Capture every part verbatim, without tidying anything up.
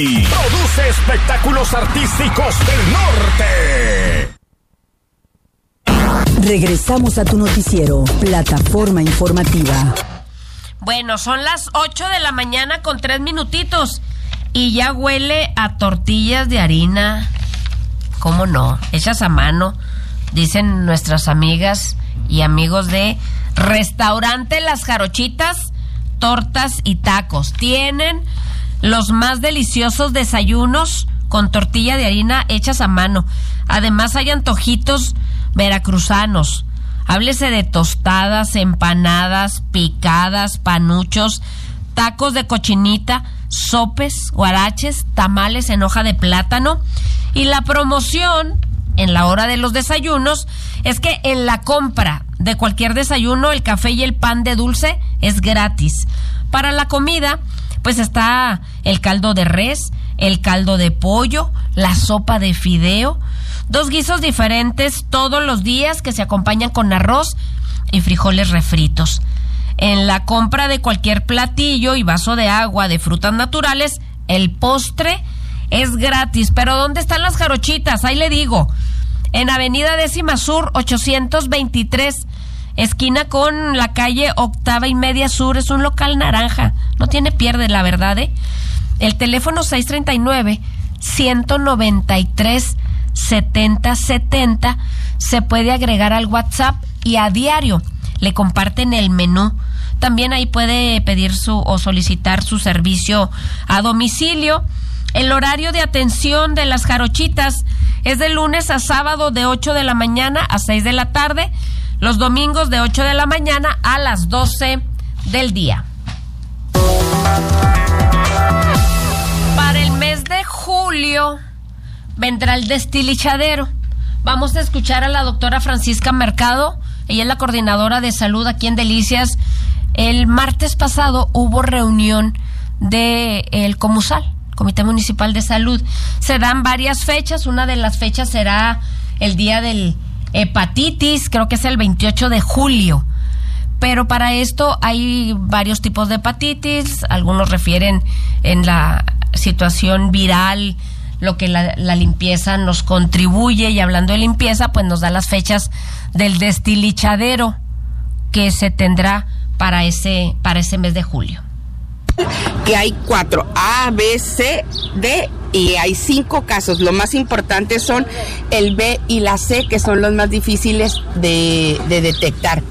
Produce espectáculos artísticos del norte. Regresamos a tu noticiero, Plataforma Informativa. Bueno, son las ocho de la mañana con tres minutitos y ya huele a tortillas de harina. ¿Cómo no? Hechas a mano, dicen nuestras amigas y amigos de Restaurante Las Jarochitas, tortas y tacos. Tienen los más deliciosos desayunos con tortilla de harina hechas a mano. Además hay antojitos veracruzanos. Háblese de tostadas, empanadas, picadas, panuchos, tacos de cochinita, sopes, guaraches, tamales en hoja de plátano. Y la promoción en la hora de los desayunos es que en la compra de cualquier desayuno el café y el pan de dulce es gratis. Para la comida pues está el caldo de res, el caldo de pollo, la sopa de fideo, dos guisos diferentes todos los días que se acompañan con arroz y frijoles refritos. En la compra de cualquier platillo y vaso de agua de frutas naturales, el postre es gratis. Pero ¿dónde están las jarochitas? Ahí le digo, en Avenida Décima Sur ochocientos veintitrés, esquina con la calle Octava y Media Sur. Es un local naranja, no tiene pierde, la verdad, ¿eh? El teléfono seis treinta y nueve, ciento noventa y tres, setenta setenta se puede agregar al WhatsApp y a diario le comparten el menú. También ahí puede pedir su o solicitar su servicio a domicilio. El horario de atención de las jarochitas es de lunes a sábado de ocho de la mañana a seis de la tarde, los domingos de ocho de la mañana a las doce del día. Para el mes de julio vendrá el destilichadero. Vamos a escuchar a la doctora Francisca Mercado. Ella es la coordinadora de salud aquí en Delicias. El martes pasado hubo reunión del Comusal, Comité Municipal de Salud. Se dan varias fechas. Una de las fechas será el día del hepatitis, creo que es el veintiocho de julio. Pero para esto hay varios tipos de hepatitis. Algunos refieren en la situación viral, lo que la, la limpieza nos contribuye. Y hablando de limpieza, pues nos da las fechas del destilichadero que se tendrá para ese, para ese mes de julio. Que hay cuatro, A, B, C, D, y hay cinco casos. Lo más importante son el B y la C, que son los más difíciles de, de detectar.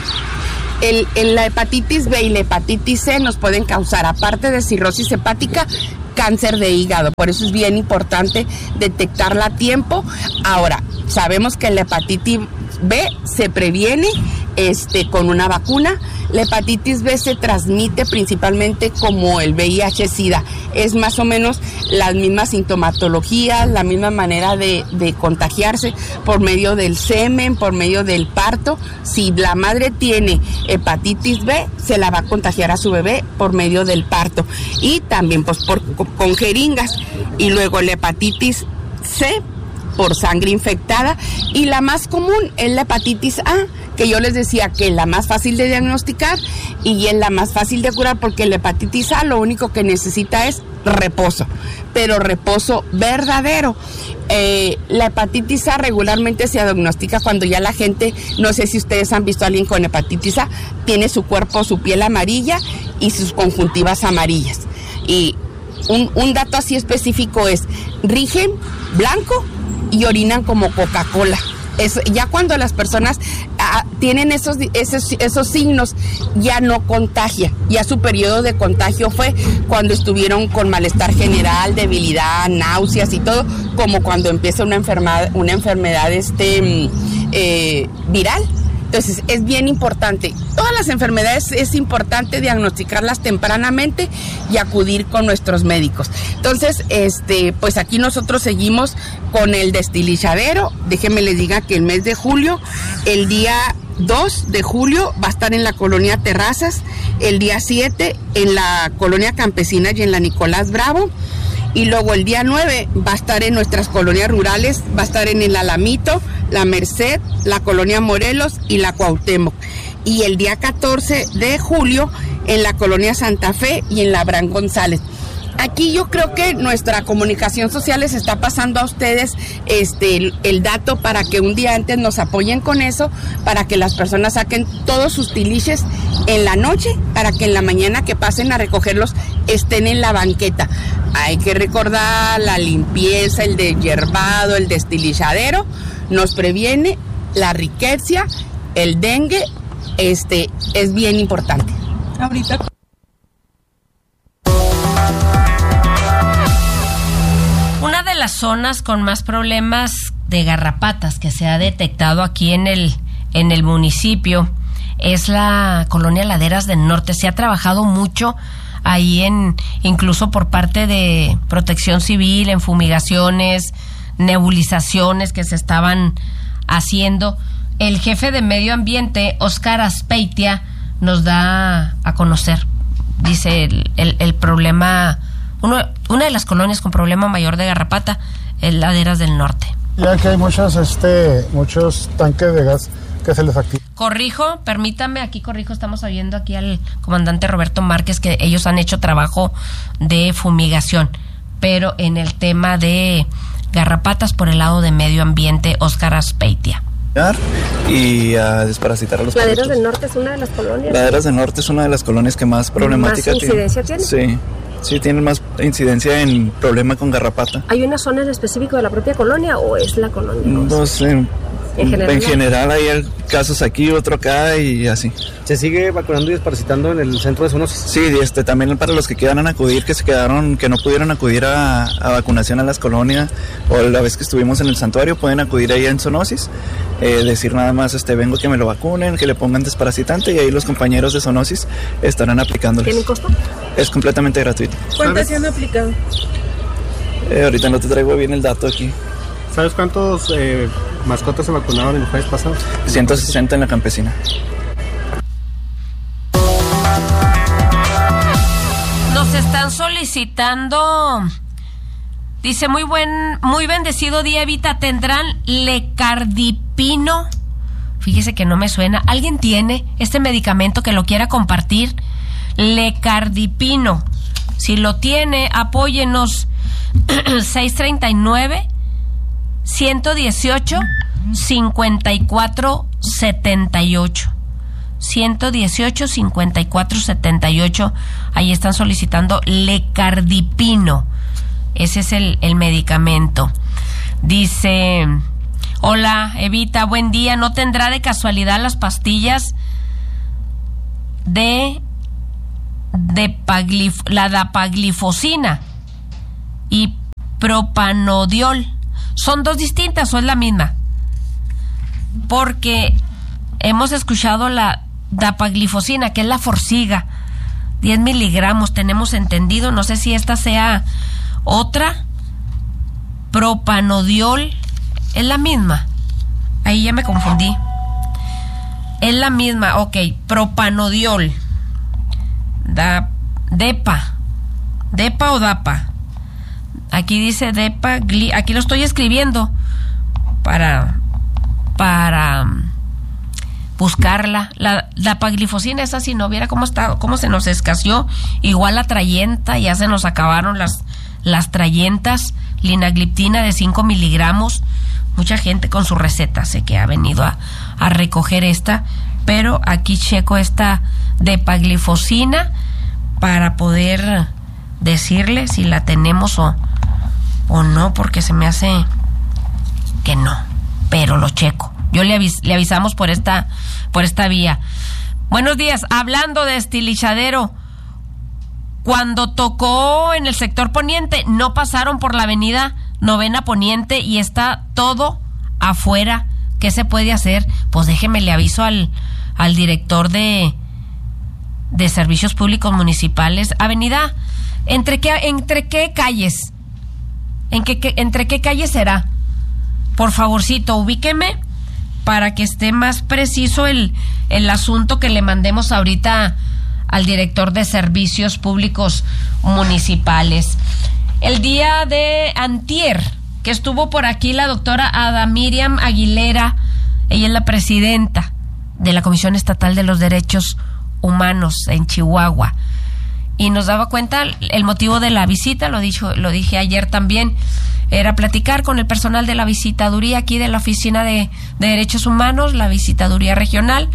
El, el, la hepatitis B y la hepatitis C nos pueden causar, aparte de cirrosis hepática, cáncer de hígado. Por eso es bien importante detectarla a tiempo. Ahora, sabemos que la hepatitis B se previene este, con una vacuna. La hepatitis B se transmite principalmente como el V I H-Sida. Es más o menos las mismas sintomatologías, la misma manera de, de contagiarse por medio del semen, por medio del parto. Si la madre tiene hepatitis B, se la va a contagiar a su bebé por medio del parto. Y también pues por, con jeringas. Y luego la hepatitis C por sangre infectada, y la más común es la hepatitis A, que yo les decía que es la más fácil de diagnosticar y es la más fácil de curar, porque la hepatitis A lo único que necesita es reposo, pero reposo verdadero. Eh, la hepatitis A regularmente se diagnostica cuando ya la gente, no sé si ustedes han visto a alguien con hepatitis A, tiene su cuerpo, su piel amarilla y sus conjuntivas amarillas. Y un, un dato así específico es, rigen blanco y orinan como Coca-Cola. Es, ya cuando las personas ah, tienen esos, esos, esos signos, ya no contagia. Ya su periodo de contagio fue cuando estuvieron con malestar general, debilidad, náuseas y todo, como cuando empieza una enfermedad, una enfermedad este, eh, viral. Entonces es bien importante. Todas las enfermedades es importante diagnosticarlas tempranamente y acudir con nuestros médicos. Entonces, este, pues aquí nosotros seguimos con el destilichadero. Déjenme les diga que el mes de julio, el día dos de julio va a estar en la colonia Terrazas, el día siete en la colonia Campesina y en la Nicolás Bravo. Y luego el día nueve va a estar en nuestras colonias rurales, va a estar en el Alamito, la Merced, la colonia Morelos y la Cuauhtémoc. Y el día catorce de julio en la colonia Santa Fe y en la Abraham González. Aquí yo creo que nuestra comunicación social les está pasando a ustedes este el, el dato para que un día antes nos apoyen con eso, para que las personas saquen todos sus tiliches en la noche, para que en la mañana que pasen a recogerlos estén en la banqueta. Hay que recordar la limpieza, el deshiervado, el destilizadero, nos previene la riqueza, el dengue, este es bien importante. Ahorita una de las zonas con más problemas de garrapatas que se ha detectado aquí en el en el municipio es la colonia Laderas del Norte. Se ha trabajado mucho ahí, en incluso por parte de Protección Civil, en fumigaciones, nebulizaciones que se estaban haciendo. El jefe de Medio Ambiente, Óscar Azpeitia, nos da a conocer, dice el, el, el problema, uno, una de las colonias con problema mayor de garrapata es Laderas del Norte. Ya que hay muchos, este, muchos tanques de gas que se les activan. Corrijo, permítame, aquí corrijo, estamos oyendo aquí al comandante Roberto Márquez que ellos han hecho trabajo de fumigación, pero en el tema de garrapatas por el lado de Medio Ambiente, Óscar Azpeitia. Y a desparasitar a los Laderas perritos. del Norte es una de las colonias. Laderas del Norte es una de las colonias que más problemática ¿Más incidencia tiene? tiene. Sí, sí, tienen más incidencia en problema con garrapata. ¿Hay una zona en específico de la propia colonia o es la colonia? No sé. En general, en general hay casos aquí, otro acá y así. ¿Se sigue vacunando y desparasitando en el centro de zoonosis? Sí, este, también para los que quedaron a acudir, que se quedaron, que no pudieron acudir a, a vacunación a las colonias o la vez que estuvimos en el santuario, pueden acudir ahí en zoonosis, eh, decir nada más, este, vengo que me lo vacunen, que le pongan desparasitante y ahí los compañeros de zoonosis estarán aplicándoles. ¿Tiene costo? Es completamente gratuito. ¿Cuántas se han aplicado? Eh, ahorita no te traigo bien el dato aquí. ¿Sabes cuántos eh, mascotas se vacunaron el jueves pasado? ciento sesenta en la campesina. Nos están solicitando, dice, muy buen, muy bendecido día, Evita, ¿tendrán lecardipino? Fíjese que no me suena. ¿Alguien tiene este medicamento que lo quiera compartir? Lecardipino. Si lo tiene, apóyenos. seis treinta y nueve ciento dieciocho cincuenta y cuatro setenta y ocho. ciento dieciocho cincuenta y cuatro setenta y ocho. Ahí están solicitando lecardipino. Ese es el, el medicamento. Dice, hola Evita, buen día. ¿No tendrá de casualidad las pastillas de, de paglif, la dapaglifosina y propanodiol? ¿Son dos distintas o es la misma? Porque hemos escuchado la dapaglifosina, que es la Forxiga, diez miligramos, tenemos entendido. No sé si esta sea otra. Propanodiol, es la misma. Ahí ya me confundí. Es la misma, ok. Propanodiol. Da, depa. Depa o dapa. Aquí dice depa, gli, aquí lo estoy escribiendo para para buscarla. La dapaglifosina, esa, si no viera cómo está, cómo se nos escaseó. Igual la trayenta, ya se nos acabaron las las trayentas. Linagliptina de cinco miligramos. Mucha gente con su receta sé que ha venido a, a recoger esta, pero aquí checo esta dapaglifosina para poder decirle si la tenemos o o no, porque se me hace que no, pero lo checo. Yo le, avis, le avisamos por esta por esta vía. Buenos días. Hablando de estilizadero, cuando tocó en el sector poniente, no pasaron por la avenida Novena Poniente y está todo afuera. ¿Qué se puede hacer? Pues déjeme, le aviso al, al director de, de Servicios Públicos Municipales. Avenida, ¿entre qué, entre qué calles? ¿En qué, qué, ¿Entre qué calles será? Por favorcito, ubíqueme para que esté más preciso el, el asunto que le mandemos ahorita al director de Servicios Públicos Municipales. El día de antier, que estuvo por aquí la doctora Ada Miriam Aguilera, ella es la presidenta de la Comisión Estatal de los Derechos Humanos en Chihuahua, y nos daba cuenta el motivo de la visita, lo dijo, lo dije ayer también, era platicar con el personal de la visitaduría aquí de la Oficina de, de Derechos Humanos, la visitaduría regional,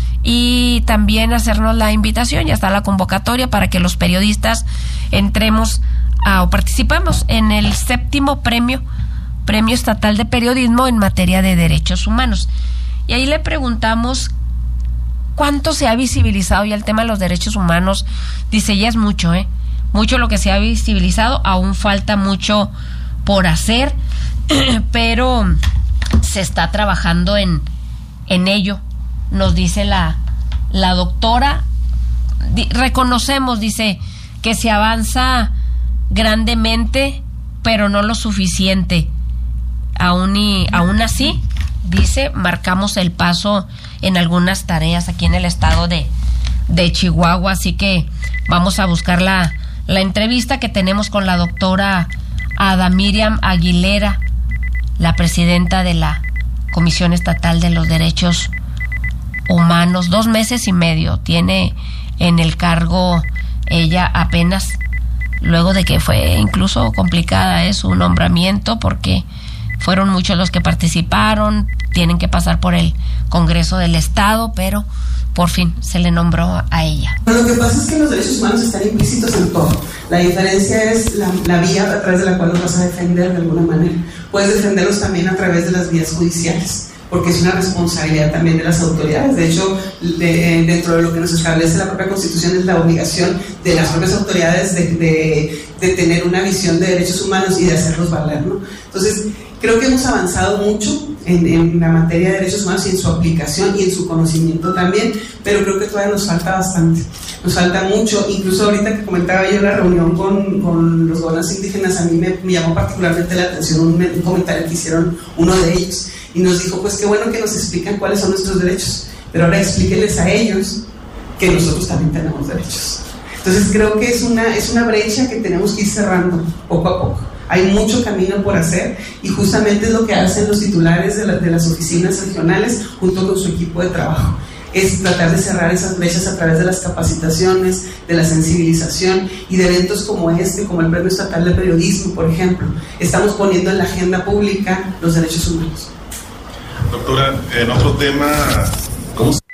y también hacernos la invitación, ya está la convocatoria para que los periodistas entremos a, o participamos en el séptimo premio, Premio Estatal de Periodismo en materia de derechos humanos. Y ahí le preguntamos cuánto se ha visibilizado ya el tema de los derechos humanos. Dice, ya es mucho, ¿eh? Mucho lo que se ha visibilizado, aún falta mucho por hacer, pero se está trabajando en, en ello, nos dice la, la doctora. Di, reconocemos, dice, que se avanza grandemente, pero no lo suficiente. Aún, y, aún así, dice, marcamos el paso en algunas tareas aquí en el estado de, de Chihuahua, así que vamos a buscar la, la entrevista que tenemos con la doctora Ada Miriam Aguilera, la presidenta de la Comisión Estatal de los Derechos Humanos. Dos meses y medio tiene en el cargo ella apenas, luego de que fue incluso complicada es su nombramiento, porque fueron muchos los que participaron, tienen que pasar por el Congreso del Estado, pero por fin se le nombró a ella. Lo que pasa es que los derechos humanos están implícitos en todo. La diferencia es la, la vía a través de la cual los vas a defender de alguna manera. Puedes defenderlos también a través de las vías judiciales, porque es una responsabilidad también de las autoridades. De hecho, de, dentro de lo que nos establece la propia Constitución es la obligación de las propias autoridades de, de, de tener una visión de derechos humanos y de hacerlos valer, ¿no? Entonces, creo que hemos avanzado mucho en, en la materia de derechos humanos y en su aplicación y en su conocimiento también, pero creo que todavía nos falta bastante, nos falta mucho. Incluso ahorita que comentaba yo la reunión con, con los gobernantes indígenas, a mí me, me llamó particularmente la atención un, un comentario que hicieron uno de ellos, y nos dijo, pues qué bueno que nos explican cuáles son nuestros derechos, pero ahora explíquenles a ellos que nosotros también tenemos derechos. Entonces creo que es una, es una brecha que tenemos que ir cerrando poco a poco. Hay mucho camino por hacer y justamente es lo que hacen los titulares de, la, de las oficinas regionales junto con su equipo de trabajo. Es tratar de cerrar esas brechas a través de las capacitaciones, de la sensibilización y de eventos como este, como el Premio Estatal de Periodismo, por ejemplo. Estamos poniendo en la agenda pública los derechos humanos. Doctora, en otro tema, ¿cómo se...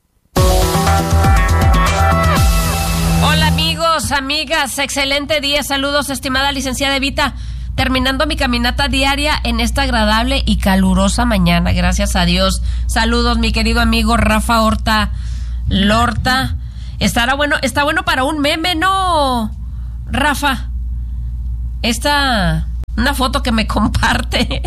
Hola amigos, amigas, excelente día, saludos estimada licenciada Evita, terminando mi caminata diaria en esta agradable y calurosa mañana, gracias a Dios. Saludos mi querido amigo Rafa Horta Lorta. Estará bueno, está bueno para un meme, ¿no, Rafa? Esta, una foto que me comparte.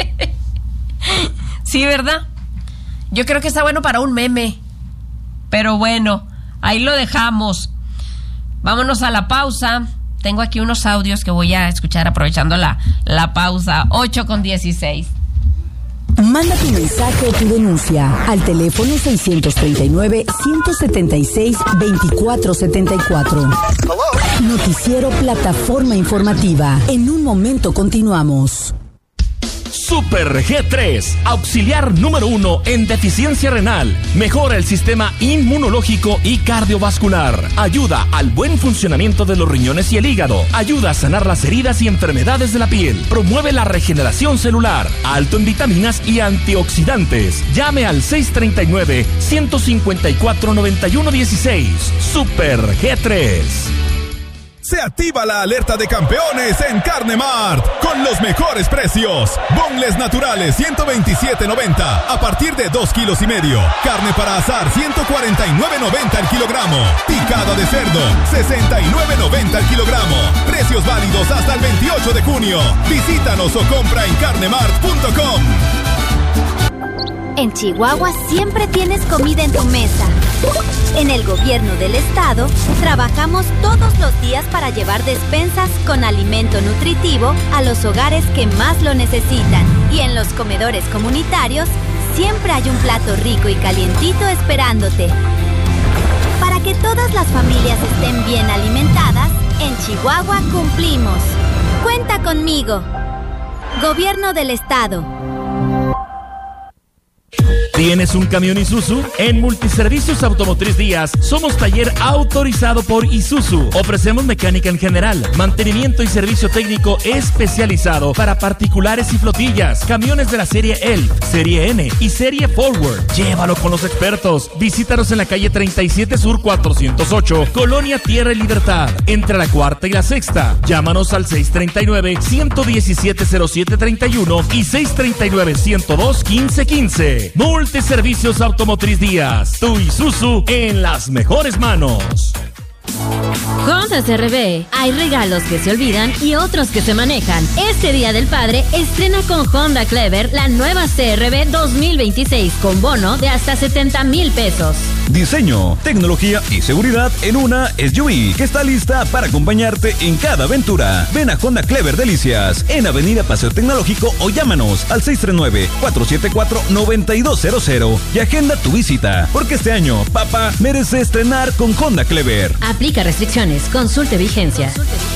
Sí, ¿verdad? Yo creo que está bueno para un meme. Pero bueno, ahí lo dejamos. Vámonos a la pausa. Tengo aquí unos audios que voy a escuchar aprovechando la, la pausa. ocho con dieciséis. Manda tu mensaje o tu denuncia al teléfono seiscientos treinta y nueve, ciento setenta y seis, veinticuatro setenta y cuatro. Noticiero Plataforma Informativa. En un momento continuamos. Super G tres, auxiliar número uno en deficiencia renal. Mejora el sistema inmunológico y cardiovascular. Ayuda al buen funcionamiento de los riñones y el hígado. Ayuda a sanar las heridas y enfermedades de la piel. Promueve la regeneración celular. Alto en vitaminas y antioxidantes. Llame al seis treinta y nueve, ciento cincuenta y cuatro, noventa y uno dieciséis. Super G tres. Se activa la alerta de campeones en Carne Mart con los mejores precios. Boneless naturales ciento veintisiete noventa a partir de dos kilos y medio. Carne para asar ciento cuarenta y nueve noventa el kilogramo. Picada de cerdo sesenta y nueve noventa el kilogramo. Precios válidos hasta el veintiocho de junio. Visítanos o compra en carnemart punto com. En Chihuahua siempre tienes comida en tu mesa. En el gobierno del estado trabajamos todos los días para llevar despensas con alimento nutritivo a los hogares que más lo necesitan. Y en los comedores comunitarios siempre hay un plato rico y calientito esperándote. Para que todas las familias estén bien alimentadas, en Chihuahua cumplimos. Cuenta conmigo. Gobierno del estado. ¿Tienes un camión Isuzu? En Multiservicios Automotriz Díaz somos taller autorizado por Isuzu. Ofrecemos mecánica en general, mantenimiento y servicio técnico especializado para particulares y flotillas, camiones de la serie Elf, serie N y serie Forward. Llévalo con los expertos. Visítanos en la calle treinta y siete Sur cuatrocientos ocho, Colonia Tierra y Libertad, entre la cuarta y la sexta. Llámanos al seis treinta y nueve, ciento diecisiete, cero siete treinta y uno y seis treinta y nueve, ciento dos, quince quince. Multiservicios Automotriz Díaz, tu Isuzu en las mejores manos. Honda C R V. Hay regalos que se olvidan y otros que se manejan. Este Día del Padre, estrena con Honda Clever la nueva C R V dos mil veintiséis con bono de hasta setenta mil pesos. Diseño, tecnología y seguridad en una S U V que está lista para acompañarte en cada aventura. Ven a Honda Clever Delicias en Avenida Paseo Tecnológico o llámanos al seis tres nueve, cuatro siete cuatro, nueve dos cero cero y agenda tu visita, porque este año papá merece estrenar con Honda Clever. Aplica restricciones. Consulte vigencia.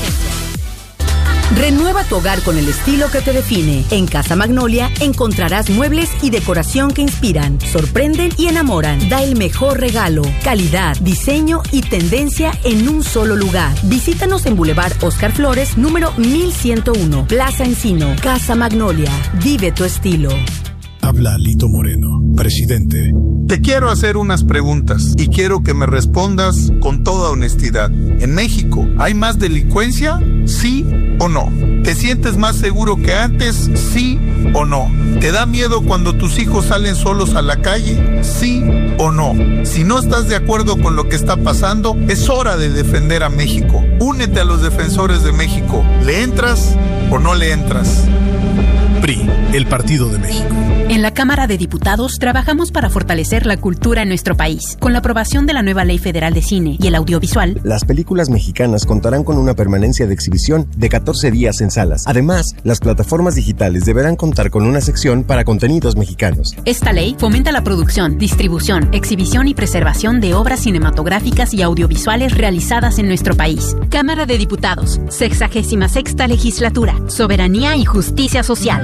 Renueva tu hogar con el estilo que te define. En Casa Magnolia encontrarás muebles y decoración que inspiran, sorprenden y enamoran. Da el mejor regalo, calidad, diseño y tendencia en un solo lugar. Visítanos en Boulevard Oscar Flores, número mil ciento uno, Plaza Encino. Casa Magnolia, vive tu estilo. Habla Lito Moreno, presidente. Te quiero hacer unas preguntas y quiero que me respondas con toda honestidad. ¿En México hay más delincuencia? ¿Sí o no? ¿Te sientes más seguro que antes? ¿Sí o no? ¿Te da miedo cuando tus hijos salen solos a la calle? ¿Sí o no? Si no estás de acuerdo con lo que está pasando, es hora de defender a México. Únete a los defensores de México. ¿Le entras o no le entras? P R I, el Partido de México. En la Cámara de Diputados trabajamos para fortalecer la cultura en nuestro país. Con la aprobación de la nueva Ley Federal de Cine y el Audiovisual, las películas mexicanas contarán con una permanencia de exhibición de catorce días en salas. Además, las plataformas digitales deberán contar con una sección para contenidos mexicanos. Esta ley fomenta la producción, distribución, exhibición y preservación de obras cinematográficas y audiovisuales realizadas en nuestro país. Cámara de Diputados, sexagésima sexta legislatura, soberanía y justicia social.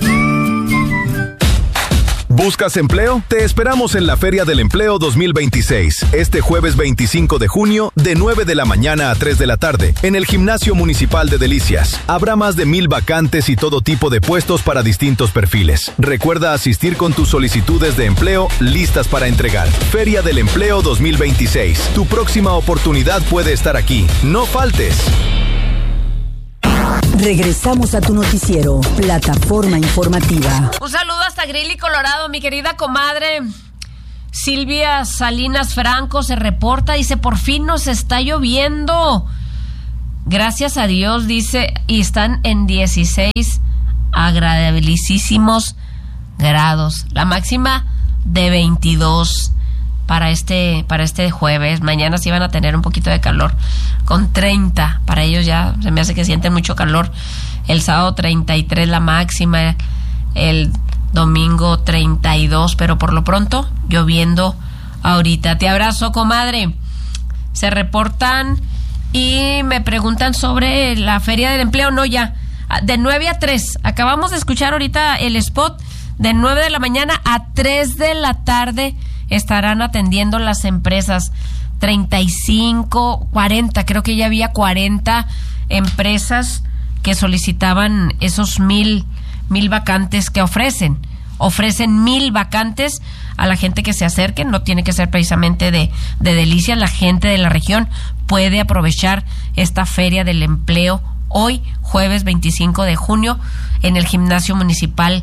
¿Buscas empleo? Te esperamos en la Feria del Empleo dos mil veintiséis, este jueves veinticinco de junio, de nueve de la mañana a tres de la tarde, en el Gimnasio Municipal de Delicias. Habrá más de mil vacantes y todo tipo de puestos para distintos perfiles. Recuerda asistir con tus solicitudes de empleo listas para entregar. Feria del Empleo dos mil veintiséis. Tu próxima oportunidad puede estar aquí. No faltes. Regresamos a tu noticiero, Plataforma Informativa. Un saludo hasta Greeley, Colorado, mi querida comadre Silvia Salinas Franco se reporta, dice, por fin nos está lloviendo. Gracias a Dios, dice, y están en dieciséis agradabilísimos grados. La máxima de veintidós para este, para este jueves. Mañana sí van a tener un poquito de calor, con treinta. Para ellos ya se me hace que sienten mucho calor. El sábado treinta y tres la máxima, el domingo treinta y dos, pero por lo pronto lloviendo ahorita. Te abrazo, comadre. Se reportan y me preguntan sobre la Feria del Empleo. No, ya, de nueve a tres. Acabamos de escuchar ahorita el spot. De nueve de la mañana a tres de la tarde estarán atendiendo las empresas. Treinta y cinco, cuarenta, creo que ya había cuarenta empresas que solicitaban esos mil, mil vacantes que ofrecen. Ofrecen mil vacantes a la gente que se acerque. No tiene que ser precisamente de, de Delicias. La gente de la región puede aprovechar esta Feria del Empleo hoy, jueves veinticinco de junio, en el Gimnasio Municipal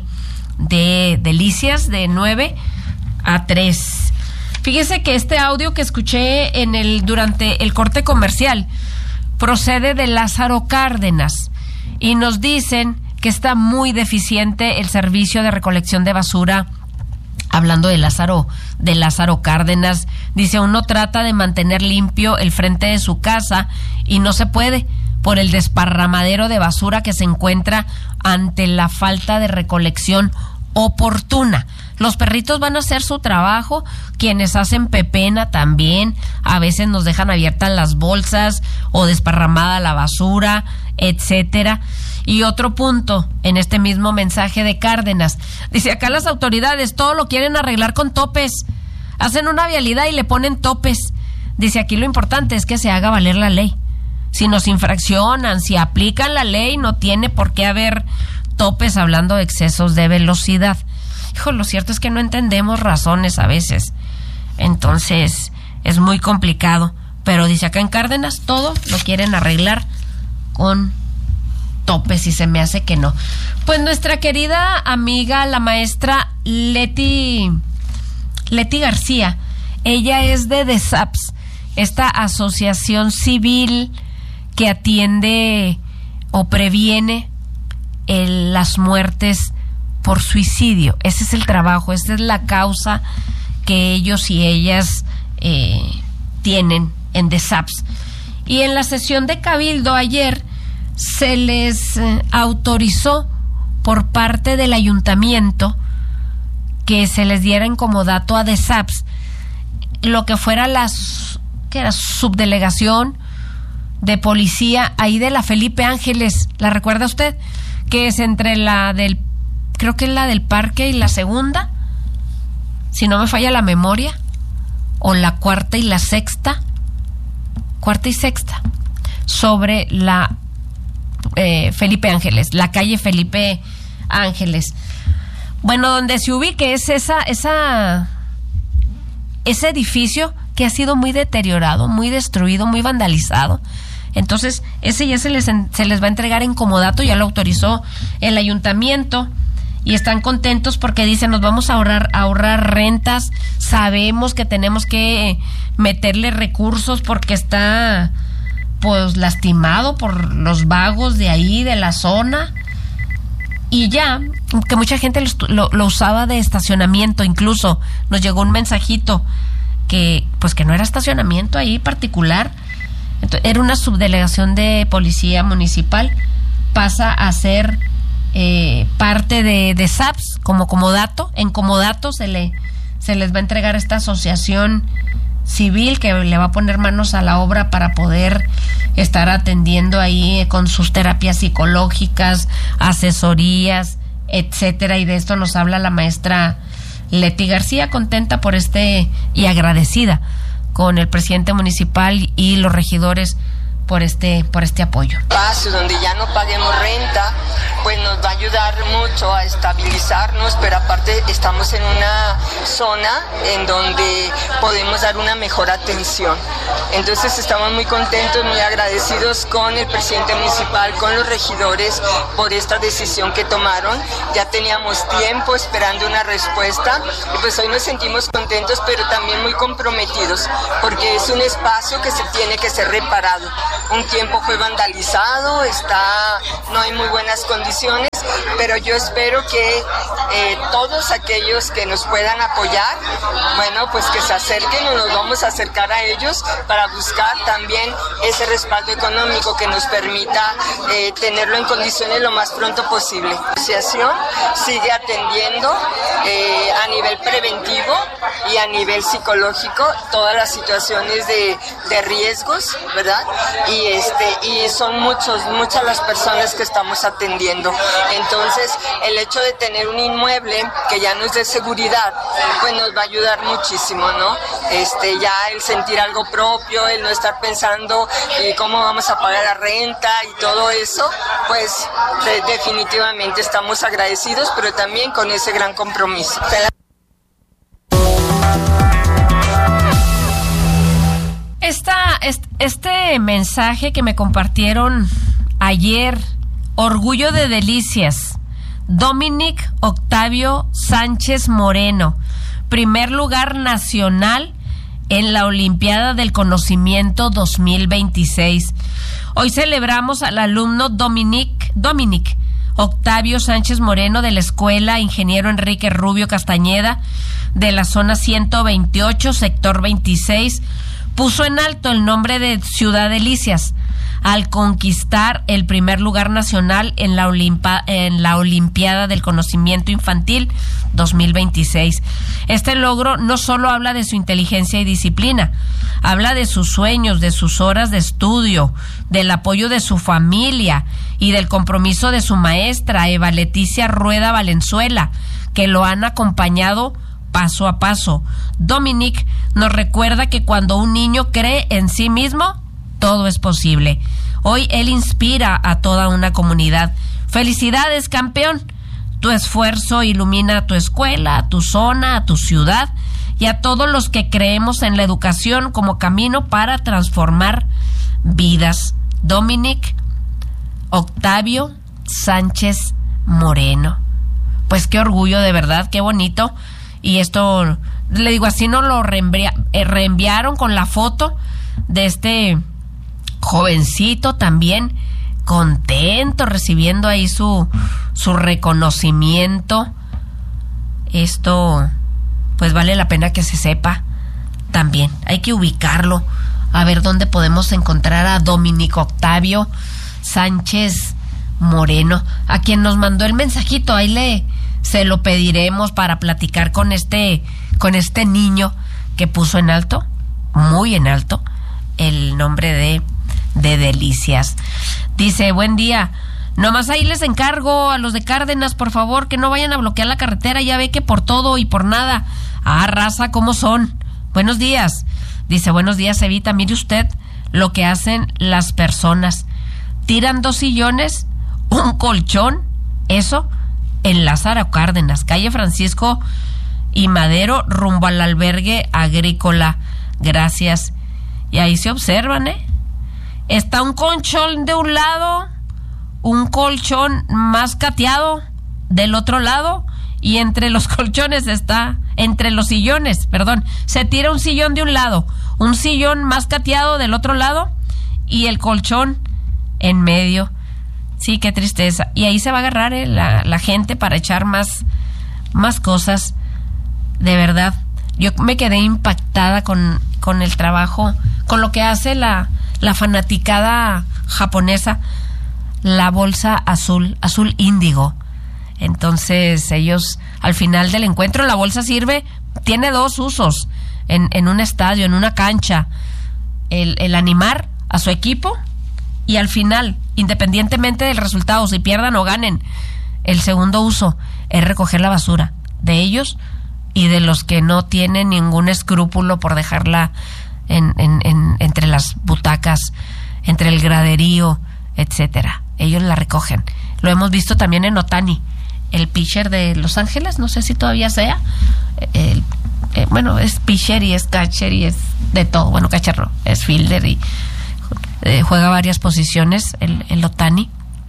de Delicias, de nueve a tres. Fíjese que este audio que escuché en el durante el corte comercial procede de Lázaro Cárdenas y nos dicen que está muy deficiente el servicio de recolección de basura. Hablando de Lázaro, de Lázaro Cárdenas, dice, uno trata de mantener limpio el frente de su casa y no se puede por el desparramadero de basura que se encuentra ante la falta de recolección oportuna. Los perritos van a hacer su trabajo, quienes hacen pepena también, a veces nos dejan abiertas las bolsas o desparramada la basura, etcétera. Y otro punto en este mismo mensaje de Cárdenas. Dice, acá las autoridades todo lo quieren arreglar con topes. Hacen una vialidad y le ponen topes. Dice, aquí lo importante es que se haga valer la ley. Si nos infraccionan, si aplican la ley, no tiene por qué haber topes hablando de excesos de velocidad. Hijo, lo cierto es que no entendemos razones a veces. Entonces, es muy complicado. Pero dice, acá en Cárdenas todo lo quieren arreglar con topes y se me hace que no. Pues nuestra querida amiga, la maestra Leti, Leti García, ella es de DESAPS, esta asociación civil que atiende o previene el, las muertes por suicidio. Ese es el trabajo, esa es la causa que ellos y ellas eh, tienen en DESAPS. Y en la sesión de Cabildo ayer se les eh, autorizó por parte del ayuntamiento que se les diera en comodato a DESAPS lo que fuera la que era subdelegación de policía ahí de la Felipe Ángeles. ¿La recuerda usted? Que es entre la del, creo que es la del Parque y la segunda, si no me falla la memoria, o la cuarta y la sexta, cuarta y sexta, sobre la eh, Felipe Ángeles, la calle Felipe Ángeles. Bueno, donde se ubique es esa, esa, ese edificio que ha sido muy deteriorado, muy destruido, muy vandalizado. Entonces, ese ya se les, se les va a entregar en comodato, ya lo autorizó el ayuntamiento. Y están contentos porque dicen, nos vamos a ahorrar, a ahorrar rentas, sabemos que tenemos que meterle recursos porque está pues lastimado por los vagos de ahí, de la zona, y ya, que mucha gente lo, lo, lo usaba de estacionamiento. Incluso nos llegó un mensajito que pues que no era estacionamiento ahí particular. Entonces, era una subdelegación de policía municipal, pasa a ser Eh, parte de, de DESAPS como comodato. En comodato se le se les va a entregar esta asociación civil que le va a poner manos a la obra para poder estar atendiendo ahí con sus terapias psicológicas, asesorías, etcétera. Y de esto nos habla la maestra Leti García, contenta por este y agradecida con el presidente municipal y los regidores por este por este apoyo. Espacio donde ya no paguemos renta, pues nos va a ayudar mucho a estabilizarnos, pero aparte estamos en una zona en donde podemos dar una mejor atención. Entonces estamos muy contentos, muy agradecidos con el presidente municipal, con los regidores por esta decisión que tomaron. Ya teníamos tiempo esperando una respuesta y pues hoy nos sentimos contentos, pero también muy comprometidos, porque es un espacio que se tiene que ser reparado. Un tiempo fue vandalizado, está, no hay muy buenas condiciones, pero yo espero que eh, todos aquellos que nos puedan apoyar, bueno, pues que se acerquen, o nos vamos a acercar a ellos para buscar también ese respaldo económico que nos permita eh, tenerlo en condiciones lo más pronto posible. La asociación sigue atendiendo eh, a nivel preventivo y a nivel psicológico todas las situaciones de, de riesgos, ¿verdad? Y este y son muchos muchas las personas que estamos atendiendo. Entonces, el hecho de tener un inmueble que ya nos dé seguridad, pues nos va a ayudar muchísimo, ¿no? Este, ya el sentir algo propio, el no estar pensando eh, cómo vamos a pagar la renta y todo eso, pues de, definitivamente estamos agradecidos, pero también con ese gran compromiso. Esta, este mensaje que me compartieron ayer, Orgullo de Delicias, Dominic Octavio Sánchez Moreno, primer lugar nacional en la Olimpiada del Conocimiento dos mil veintiséis. Hoy celebramos al alumno Dominic, Dominic Octavio Sánchez Moreno de la Escuela Ingeniero Enrique Rubio Castañeda de la zona ciento veintiocho, sector veintiséis, puso en alto el nombre de Ciudad Delicias al conquistar el primer lugar nacional en la, Olimpa, en la Olimpiada del Conocimiento Infantil dos mil veintiséis. Este logro no solo habla de su inteligencia y disciplina, habla de sus sueños, de sus horas de estudio, del apoyo de su familia y del compromiso de su maestra, Eva Leticia Rueda Valenzuela, que lo han acompañado paso a paso. Dominic nos recuerda que cuando un niño cree en sí mismo, todo es posible. Hoy él inspira a toda una comunidad. ¡Felicidades, campeón! Tu esfuerzo ilumina a tu escuela, a tu zona, a tu ciudad y a todos los que creemos en la educación como camino para transformar vidas. Dominic Octavio Sánchez Moreno. Pues qué orgullo, de verdad, qué bonito. Y esto, le digo, así nos lo reenvia- reenviaron con la foto de este jovencito también, contento, recibiendo ahí su, su reconocimiento. Esto, pues vale la pena que se sepa también. Hay que ubicarlo, a ver dónde podemos encontrar a Dominic Octavio Sánchez Moreno, a quien nos mandó el mensajito. Ahí le se lo pediremos para platicar con este con este niño que puso en alto, muy en alto, el nombre de de Delicias. Dice, buen día, nomás ahí les encargo a los de Cárdenas, por favor, que no vayan a bloquear la carretera, ya ve que por todo y por nada. Ah, raza, ¿cómo son? Buenos días. Dice, buenos días, Evita, mire usted lo que hacen las personas. Tiran dos sillones, un colchón, eso, en Lázaro Cárdenas, calle Francisco y Madero, rumbo al albergue agrícola. Gracias. Y ahí se observan, ¿eh? Está un colchón de un lado, un colchón más cateado del otro lado, y entre los colchones está, entre los sillones, perdón, se tira un sillón de un lado, un sillón más cateado del otro lado, y el colchón en medio. Sí, qué tristeza. Y ahí se va a agarrar eh, la, la gente para echar más, más cosas. De verdad, yo me quedé impactada con, con el trabajo, con lo que hace la, la fanaticada japonesa, la bolsa azul, azul índigo. Entonces ellos, al final del encuentro, la bolsa sirve, tiene dos usos en, en un estadio, en una cancha: el, el animar a su equipo, y al final, independientemente del resultado, si pierdan o ganen, el segundo uso es recoger la basura de ellos y de los que no tienen ningún escrúpulo por dejarla en, en, en, entre las butacas, entre el graderío, etcétera. Ellos la recogen. Lo hemos visto también en Otani, el pitcher de Los Ángeles, no sé si todavía sea, el, eh, bueno, es pitcher y es catcher y es de todo, bueno, catcher no, es fielder y eh, juega varias posiciones, el, el Otani,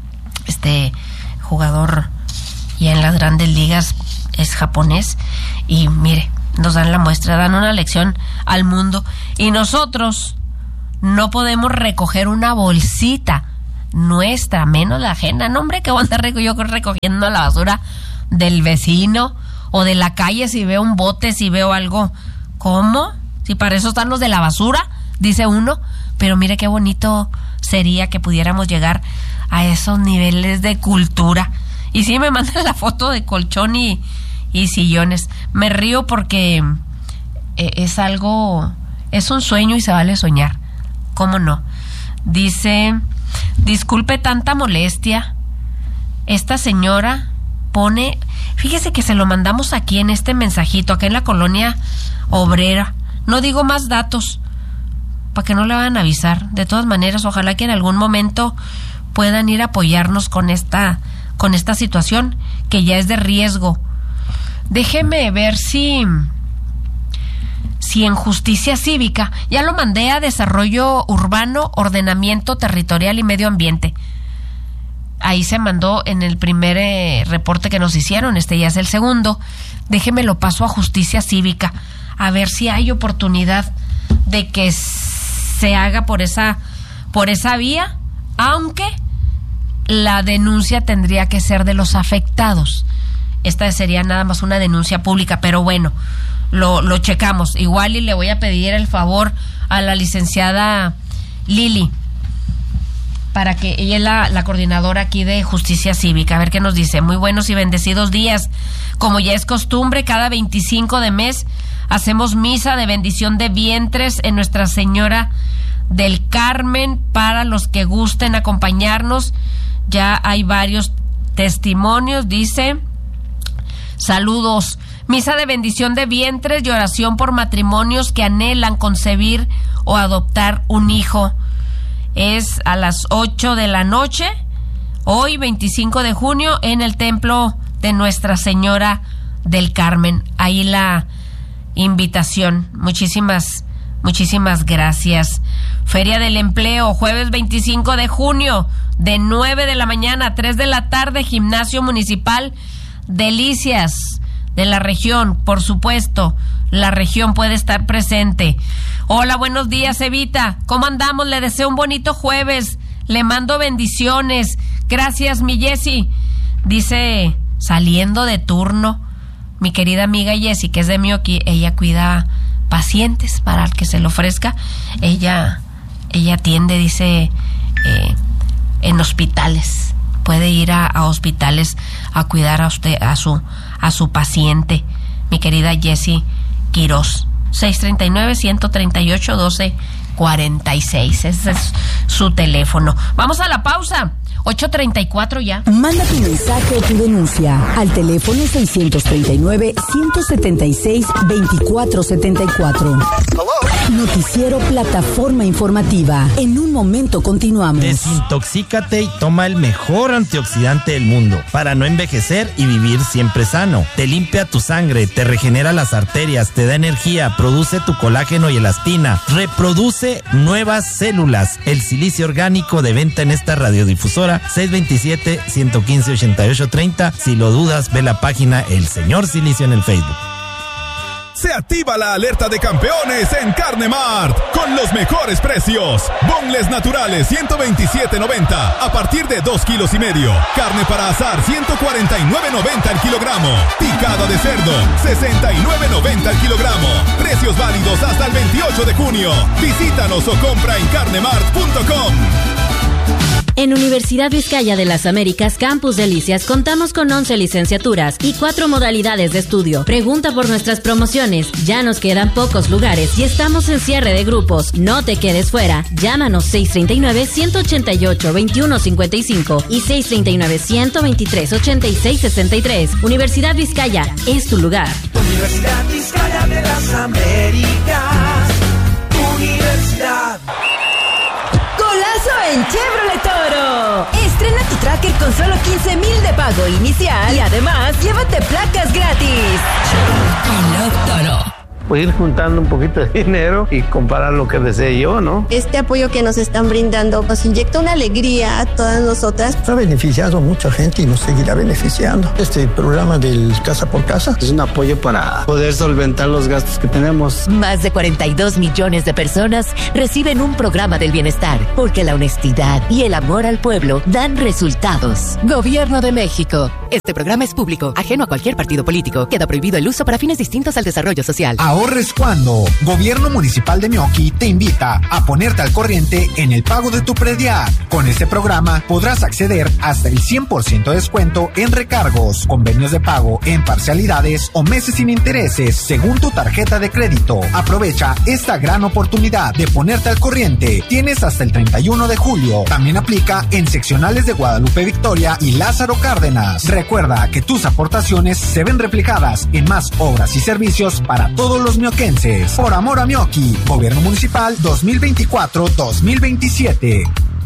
este jugador ya en las grandes ligas, es japonés, y mire, nos dan la muestra, dan una lección al mundo, y nosotros no podemos recoger una bolsita nuestra, menos la ajena. No, hombre, que voy a andar yo recogiendo la basura del vecino o de la calle si veo un bote, si veo algo. ¿Cómo? Si para eso están los de la basura, dice uno. Pero mire qué bonito sería que pudiéramos llegar a esos niveles de cultura. Y sí, me mandan la foto de colchón y, y sillones. Me río porque eh, es algo, es un sueño y se vale soñar. ¿Cómo no? Dice, disculpe tanta molestia. Esta señora pone, fíjese que se lo mandamos aquí en este mensajito, acá en la colonia obrera. No digo más datos para que no le vayan a avisar. De todas maneras, ojalá que en algún momento puedan ir a apoyarnos con esta, con esta situación que ya es de riesgo. Déjeme ver si si en Justicia Cívica, ya lo mandé a Desarrollo Urbano, Ordenamiento Territorial y Medio Ambiente. Ahí se mandó en el primer eh, reporte que nos hicieron, este ya es el segundo. Déjeme lo paso a Justicia Cívica, a ver si hay oportunidad de que se haga por esa, por esa vía, aunque la denuncia tendría que ser de los afectados. Esta sería nada más una denuncia pública, pero bueno, lo, lo checamos. Igual y le voy a pedir el favor a la licenciada Lili, para que ella es la, la coordinadora aquí de Justicia Cívica. A ver qué nos dice. Muy buenos y bendecidos días. Como ya es costumbre, cada veinticinco de mes hacemos misa de bendición de vientres en Nuestra Señora del Carmen. Para los que gusten acompañarnos, ya hay varios testimonios. Dice: saludos. Misa de bendición de vientres y oración por matrimonios que anhelan concebir o adoptar un hijo. Es a las ocho de la noche, hoy veinticinco de junio, en el templo de Nuestra Señora del Carmen. Ahí la invitación. Muchísimas, muchísimas gracias. Feria del Empleo, jueves veinticinco de junio, de nueve de la mañana a tres de la tarde, Gimnasio Municipal Delicias de la región. Por supuesto, la región puede estar presente. Hola, buenos días, Evita. ¿Cómo andamos? Le deseo un bonito jueves. Le mando bendiciones. Gracias, mi Jessy. Dice, saliendo de turno, mi querida amiga Jessy, que es de Mioki, ella cuida pacientes para el que se le ofrezca. Ella, ella atiende, dice, eh, en hospitales. Puede ir a, a hospitales a cuidar a usted, a su, a su paciente. Mi querida Jessy Quiroz. seis tres nueve, uno tres ocho, uno dos cuatro seis. Ese es su teléfono. Vamos a la pausa. ocho treinta y cuatro ya. Manda tu mensaje o tu denuncia al teléfono seiscientos treinta y nueve, ciento setenta y seis, veinticuatro setenta y cuatro. Noticiero Plataforma Informativa. En un momento continuamos. Desintoxícate y toma el mejor antioxidante del mundo para no envejecer y vivir siempre sano. Te limpia tu sangre, te regenera las arterias, te da energía, produce tu colágeno y elastina, reproduce nuevas células. El silicio orgánico, de venta en esta radiodifusora, seis dos siete, uno uno cinco, ocho ocho tres cero. Si lo dudas, ve la página El Señor Silicio en el Facebook. Se activa la alerta de campeones en Carne Mart con los mejores precios. Boneless naturales ciento veintisiete noventa a partir de dos kilos y medio. Carne para asar ciento cuarenta y nueve noventa el kilogramo. Picada de cerdo sesenta y nueve noventa el kilogramo. Precios válidos hasta el veintiocho de junio. Visítanos o compra en carnemart punto com. En Universidad Vizcaya de las Américas, Campus Delicias, contamos con once licenciaturas y cuatro modalidades de estudio. Pregunta por nuestras promociones. Ya nos quedan pocos lugares y estamos en cierre de grupos. No te quedes fuera. Llámanos seis tres nueve, uno ocho ocho, dos uno cinco cinco y seis tres nueve, uno dos tres, ocho seis seis tres. Universidad Vizcaya es tu lugar. Universidad Vizcaya de las Américas. Universidad. En Chevrolet Toro. Estrena tu Tracker con solo quince mil de pago inicial y además llévate placas gratis. Chevrolet Toro. Pues ir juntando un poquito de dinero y comprar lo que desee yo, ¿no? Este apoyo que nos están brindando nos inyecta una alegría a todas nosotras. Está beneficiando a mucha gente y nos seguirá beneficiando. Este programa del Casa por Casa es un apoyo para poder solventar los gastos que tenemos. Más de cuarenta y dos millones de personas reciben un programa del bienestar, porque la honestidad y el amor al pueblo dan resultados. Gobierno de México. Este programa es público, ajeno a cualquier partido político. Queda prohibido el uso para fines distintos al desarrollo social. Ahorres cuando. Gobierno Municipal de Mioki te invita a ponerte al corriente en el pago de tu predial. Con este programa podrás acceder hasta el cien por ciento de descuento en recargos, convenios de pago en parcialidades o meses sin intereses según tu tarjeta de crédito. Aprovecha esta gran oportunidad de ponerte al corriente. Tienes hasta el treinta y uno de julio. También aplica en seccionales de Guadalupe Victoria y Lázaro Cárdenas. Recuerda que tus aportaciones se ven reflejadas en más obras y servicios para todos los mioquenses. Por amor a Mioki. Gobierno Municipal dos mil veinticuatro dos mil veintisiete.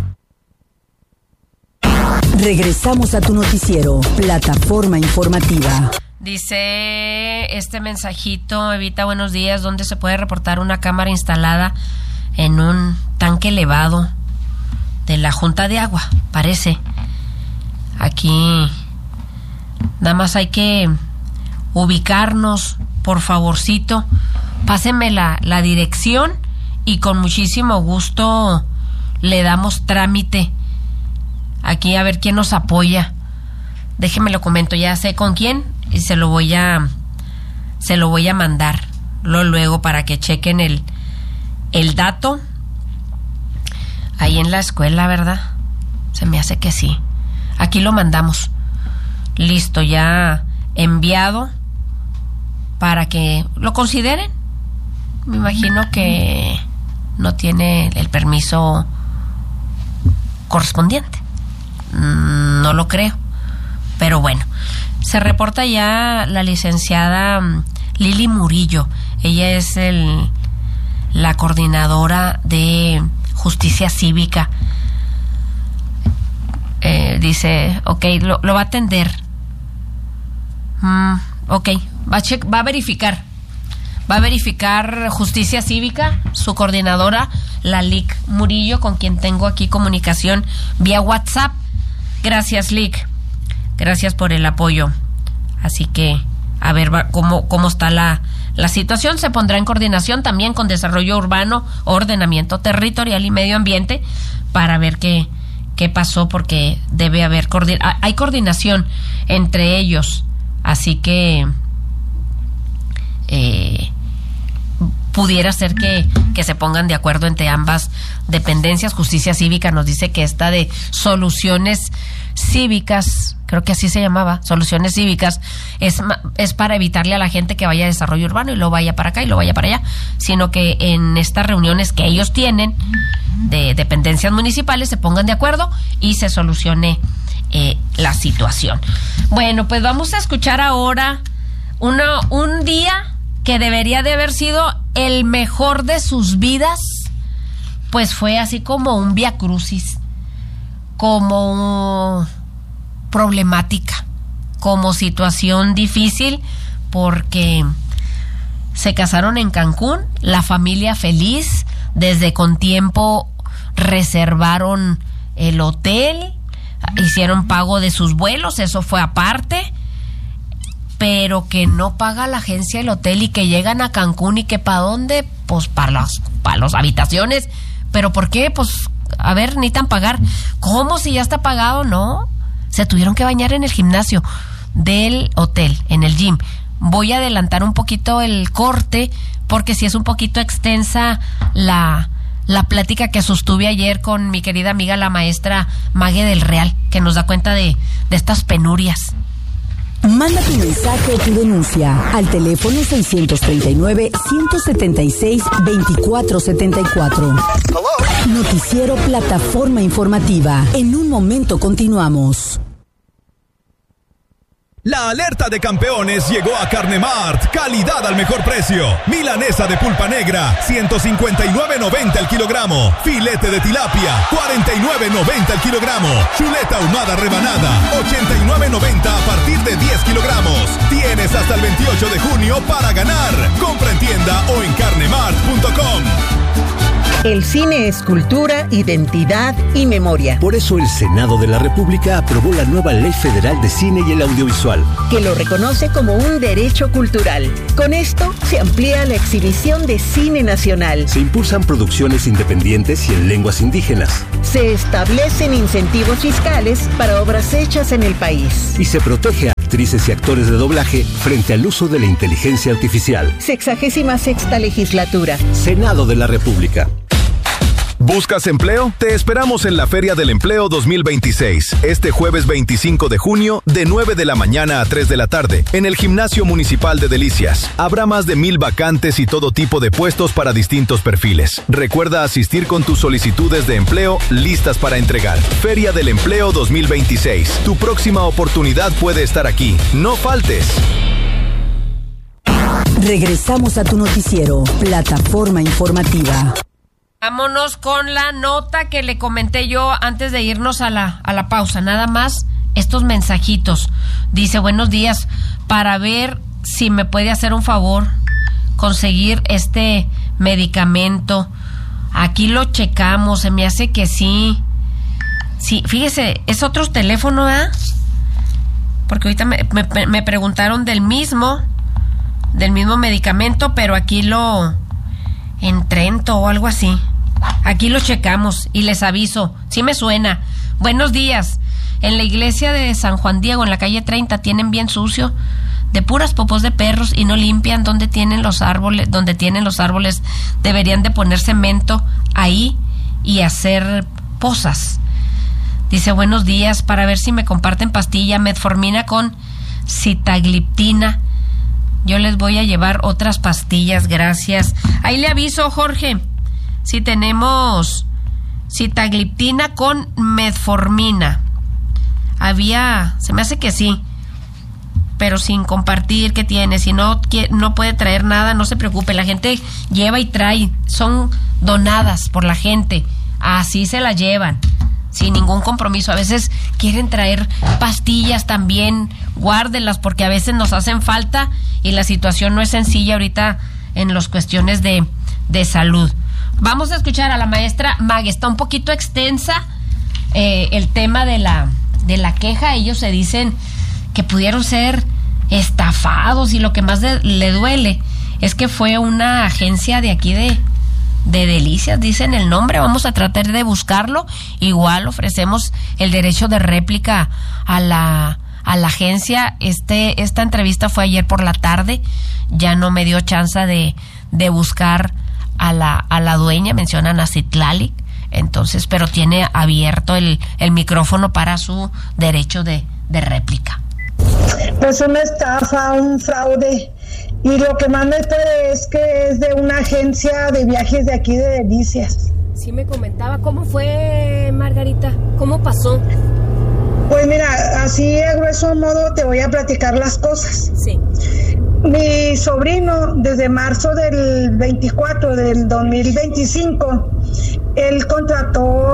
Regresamos a tu noticiero, Plataforma Informativa. Dice este mensajito, Evita, buenos días, ¿dónde se puede reportar una cámara instalada en un tanque elevado de la Junta de Agua? Parece. Aquí nada más hay que ubicarnos, por favorcito. Pásenme la, la dirección y con muchísimo gusto le damos trámite. Aquí a ver quién nos apoya. Déjenme lo comento, ya sé con quién y se lo voy a se lo voy a mandar lo luego para que chequen el el dato ahí en la escuela, ¿verdad? Se me hace que sí. Aquí lo mandamos. Listo, ya enviado para que lo consideren. Me imagino que no tiene el permiso correspondiente. No lo creo. Pero bueno, se reporta ya la licenciada Lili Murillo. Ella es el, la coordinadora de Justicia Cívica. Eh, dice, ok, lo, lo va a atender. Mm, ok, va a, check, va a verificar. Va a verificar Justicia Cívica, su coordinadora, la Lic Murillo, con quien tengo aquí comunicación vía WhatsApp. Gracias, Lic. Gracias por el apoyo. Así que, a ver va, cómo, cómo está la, la situación. Se pondrá en coordinación también con Desarrollo Urbano, Ordenamiento Territorial y Medio Ambiente para ver qué, qué pasó, porque debe haber coordinación. Hay coordinación entre ellos. Así que eh, pudiera ser que, que se pongan de acuerdo entre ambas dependencias. Justicia Cívica nos dice que esta de Soluciones Cívicas, creo que así se llamaba, Soluciones Cívicas, es, es para evitarle a la gente que vaya a desarrollo urbano y lo vaya para acá y lo vaya para allá, sino que en estas reuniones que ellos tienen de dependencias municipales se pongan de acuerdo y se solucione eh, la situación. Bueno, pues vamos a escuchar ahora una, un día que debería de haber sido el mejor de sus vidas, pues fue así como un viacrucis, como problemática, como situación difícil, porque se casaron en Cancún, la familia feliz, desde con tiempo reservaron el hotel, hicieron pago de sus vuelos, eso fue aparte, pero que no paga la agencia el hotel y que llegan a Cancún y que ¿para dónde? Pues para las para las habitaciones. ¿Pero por qué? Pues, a ver, necesitan pagar. ¿Cómo si ya está pagado? No, se tuvieron que bañar en el gimnasio del hotel, en el gym. Voy a adelantar un poquito el corte porque sí es un poquito extensa la, la plática que sostuve ayer con mi querida amiga la maestra Mague del Real, que nos da cuenta de, de estas penurias. Manda tu mensaje o tu denuncia al teléfono seiscientos treinta y nueve, ciento setenta y seis, veinticuatro setenta y cuatro. Noticiero Plataforma Informativa. En un momento continuamos. La alerta de campeones llegó a Carnemart. Calidad al mejor precio. Milanesa de pulpa negra, ciento cincuenta y nueve noventa el kilogramo. Filete de tilapia, cuarenta y nueve noventa el kilogramo. Chuleta ahumada rebanada, ochenta y nueve noventa a partir de diez kilogramos. Tienes hasta el veintiocho de junio para ganar. Compra en tienda o en carnemart punto com. El cine es cultura, identidad y memoria. Por eso el Senado de la República aprobó la nueva Ley Federal de Cine y el Audiovisual, que lo reconoce como un derecho cultural. Con esto se amplía la exhibición de cine nacional. Se impulsan producciones independientes y en lenguas indígenas. Se establecen incentivos fiscales para obras hechas en el país. Y se protege a actrices y actores de doblaje frente al uso de la inteligencia artificial. Sexagésima sexta legislatura. Senado de la República. ¿Buscas empleo? Te esperamos en la Feria del Empleo dos mil veintiséis, este jueves veinticinco de junio, de nueve de la mañana a tres de la tarde, en el Gimnasio Municipal de Delicias. Habrá más de mil vacantes y todo tipo de puestos para distintos perfiles. Recuerda asistir con tus solicitudes de empleo listas para entregar. Feria del Empleo dos mil veintiséis. Tu próxima oportunidad puede estar aquí. No faltes. Regresamos a tu noticiero, Plataforma Informativa. Vámonos con la nota que le comenté yo antes de irnos a la, a la pausa. Nada más estos mensajitos. Dice, buenos días, para ver si me puede hacer un favor, conseguir este medicamento. Aquí lo checamos, se me hace que sí. Sí, fíjese, es otro teléfono, ¿eh? Porque ahorita me, me, me preguntaron del mismo, del mismo medicamento, pero aquí lo... en Trento o algo así. Aquí lo checamos y les aviso. Sí me suena. Buenos días. En la iglesia de San Juan Diego, en la calle treinta, tienen bien sucio. de puras popos de perros y no limpian donde tienen los árboles, donde tienen los árboles. Deberían de poner cemento ahí y hacer pozas. Dice, buenos días, para ver si me comparten pastilla metformina con sitagliptina. Yo les voy a llevar otras pastillas, gracias. Ahí le aviso, Jorge, si tenemos sitagliptina con metformina. Había, se me hace que sí, pero sin compartir qué tiene. Si no, no puede traer nada, no se preocupe, la gente lleva y trae, son donadas por la gente, así se la llevan, sin ningún compromiso. A veces quieren traer pastillas también, guárdenlas porque a veces nos hacen falta y la situación no es sencilla ahorita en las cuestiones de, de salud. Vamos a escuchar a la maestra Mag, está un poquito extensa eh, el tema de la, de la queja. Ellos se dicen que pudieron ser estafados y lo que más de, le duele es que fue una agencia de aquí de de Delicias, dicen el nombre. Vamos a tratar de buscarlo. Igual ofrecemos el derecho de réplica a la a la agencia. Este esta entrevista fue ayer por la tarde, ya no me dio chance de, de buscar a la a la dueña, mencionan a Citlali, entonces, pero tiene abierto el, el micrófono para su derecho de, de réplica. Pues una estafa, un fraude. Y lo que más me puede es que es de una agencia de viajes de aquí de Delicias. Sí me comentaba, ¿cómo fue, Margarita? ¿Cómo pasó? Pues mira, así a grueso modo te voy a platicar las cosas. Sí. Mi sobrino, desde marzo del veinticuatro del dos mil veinticinco, él contrató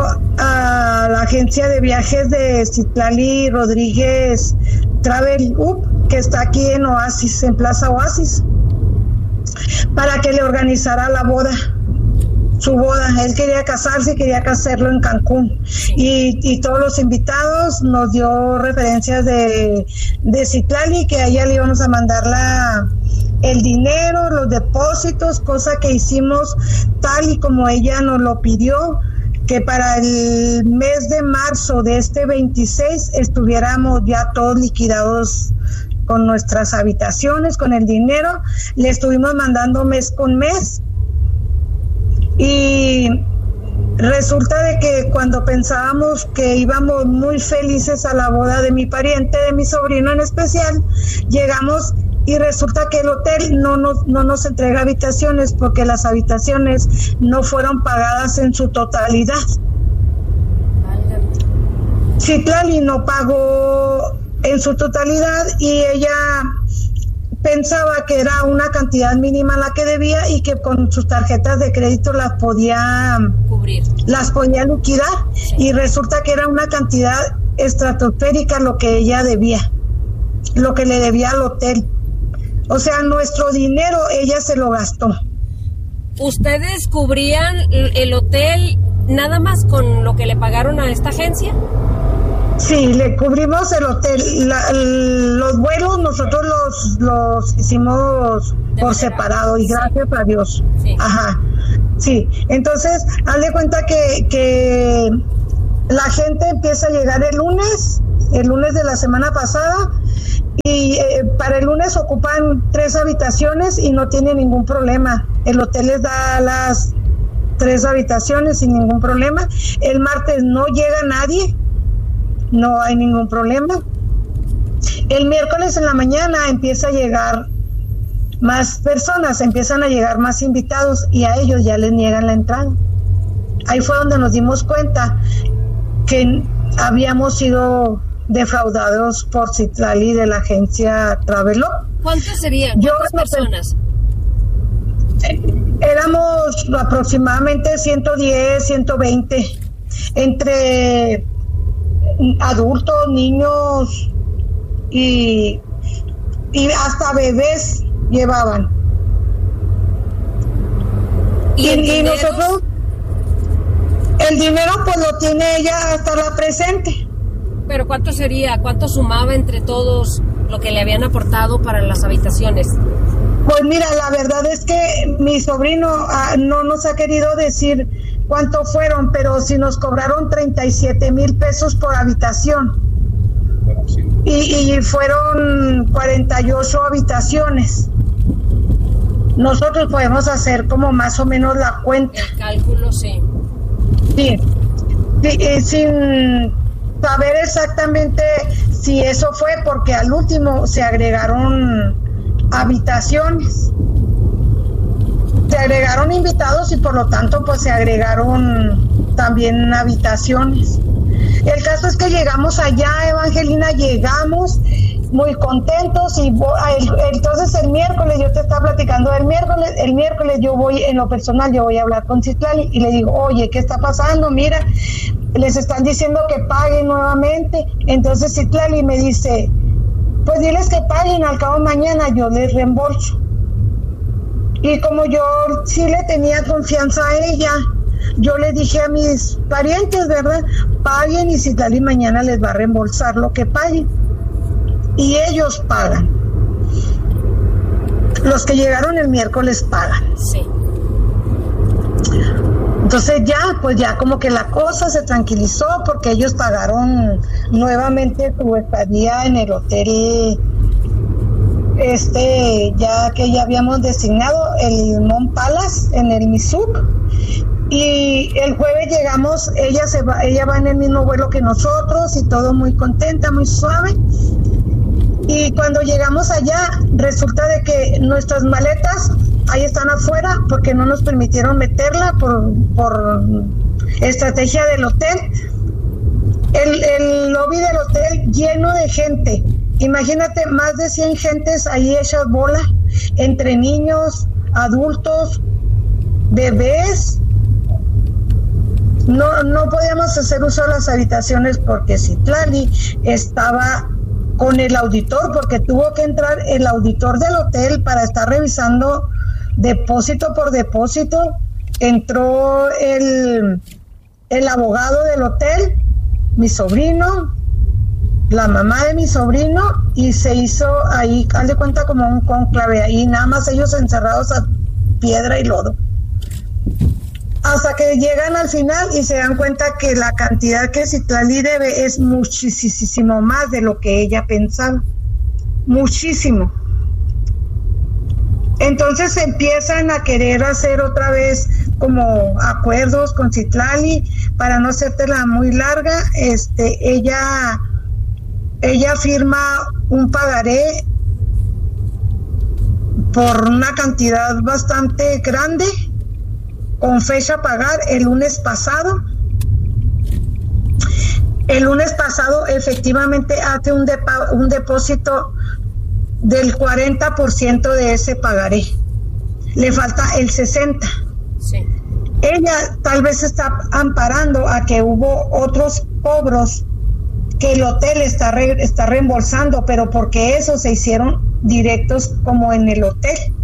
a la agencia de viajes de Citlali Rodríguez Travel Up, que está aquí en Oasis, en Plaza Oasis, para que le organizara la boda, su boda. Él quería casarse y quería hacerlo en Cancún. Y, y todos los invitados nos dio referencias de, de Citlali, que a ella le íbamos a mandar la, el dinero, los depósitos, cosa que hicimos tal y como ella nos lo pidió, que para el mes de marzo de este veintiséis estuviéramos ya todos liquidados con nuestras habitaciones, con el dinero. Le estuvimos mandando mes con mes y resulta de que cuando pensábamos que íbamos muy felices a la boda de mi pariente, de mi sobrino en especial, llegamos y resulta que el hotel no nos, no nos entrega habitaciones porque las habitaciones no fueron pagadas en su totalidad. Citlali no pagó en su totalidad y ella pensaba que era una cantidad mínima la que debía y que con sus tarjetas de crédito las podía cubrir, las podía liquidar, sí. Y resulta que era una cantidad estratosférica lo que ella debía, lo que le debía al hotel. O sea, nuestro dinero ella se lo gastó. ¿Ustedes cubrían el hotel nada más con lo que le pagaron a esta agencia? Sí, le cubrimos el hotel. La, los vuelos nosotros los, los hicimos de por separado y gracias a Dios. Sí. Ajá. Sí, entonces, haz de cuenta que, que la gente empieza a llegar el lunes, el lunes de la semana pasada, y eh, para el lunes ocupan tres habitaciones y no tiene ningún problema. El hotel les da las tres habitaciones sin ningún problema. El martes no llega nadie, no hay ningún problema. El miércoles en la mañana empieza a llegar más personas, empiezan a llegar más invitados y a ellos ya les niegan la entrada. Ahí fue donde nos dimos cuenta que habíamos sido defraudados por Citlali de la agencia Travelo. ¿Cuántas serían? ¿Cuántas Yo, personas? Éramos aproximadamente ciento diez, ciento veinte, entre adultos, niños y, y hasta bebés llevaban. ¿Y, el y, y nosotros, el dinero pues lo tiene ella hasta la presente. ¿Pero cuánto sería? ¿Cuánto sumaba entre todos lo que le habían aportado para las habitaciones? Pues mira, la verdad es que mi sobrino ah, no nos ha querido decir cuánto fueron, pero si nos cobraron treinta y siete mil pesos por habitación. y, y fueron cuarenta y ocho habitaciones. Nosotros podemos hacer como más o menos la cuenta. El cálculo, sí. Sí, sí, eh, sin saber exactamente si eso fue, porque al último se agregaron habitaciones. Se agregaron invitados y por lo tanto pues se agregaron también habitaciones. El caso es que llegamos allá, Evangelina, llegamos muy contentos y voy, entonces el miércoles, yo te estaba platicando del miércoles, el miércoles yo voy, en lo personal, yo voy a hablar con Citlali y le digo, oye, ¿qué está pasando? Mira, les están diciendo que paguen nuevamente. Entonces Citlali me dice, pues diles que paguen, al cabo mañana yo les reembolso. Y como yo sí le tenía confianza a ella, yo le dije a mis parientes, ¿verdad? Paguen y Citlali mañana les va a reembolsar lo que paguen. Y ellos pagan. Los que llegaron el miércoles pagan. Sí. Entonces ya, pues ya como que la cosa se tranquilizó porque ellos pagaron nuevamente su estadía en el hotel, este, ya que ya habíamos designado el Mon Palace en el Misuc. Y el jueves llegamos, ella se va, ella va en el mismo vuelo que nosotros y todo muy contenta, muy suave. Y cuando llegamos allá, resulta de que nuestras maletas ahí están afuera porque no nos permitieron meterla por, por estrategia del hotel. El, el lobby del hotel lleno de gente. Imagínate, más de cien gentes ahí hechas bola, entre niños, adultos, bebés. No, no podíamos hacer uso de las habitaciones porque Citlali estaba con el auditor, porque tuvo que entrar el auditor del hotel para estar revisando depósito por depósito. Entró el, el abogado del hotel, mi sobrino, la mamá de mi sobrino, y se hizo ahí, haz de cuenta, como un cónclave, ahí nada más ellos encerrados a piedra y lodo. Hasta que llegan al final y se dan cuenta que la cantidad que Citlali debe es muchísimo más de lo que ella pensaba. Muchísimo. Entonces empiezan a querer hacer otra vez como acuerdos con Citlali. Para no hacértela muy larga, este, ella, ella firma un pagaré por una cantidad bastante grande, con fecha a pagar el lunes pasado. El lunes pasado efectivamente hace un, depa- un depósito del cuarenta por ciento de ese pagaré. Le falta el sesenta por ciento. Sí. Ella tal vez está amparando a que hubo otros cobros que el hotel está, re- está reembolsando, pero porque esos se hicieron directos como en el hotel.